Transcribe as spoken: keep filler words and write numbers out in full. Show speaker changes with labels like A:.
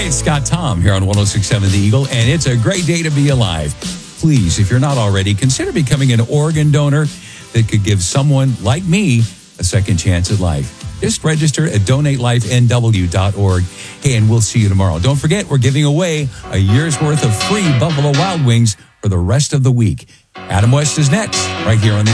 A: it's Scott Tom here on one oh six point seven The Eagle, and it's a great day to be alive. Please, if you're not already, consider becoming an organ donor that could give someone like me a second chance at life. Just register at donate life n w dot org. Hey, and we'll see you tomorrow. Don't forget, we're giving away a year's worth of free Buffalo Wild Wings for the rest of the week. Adam West is next, right here on the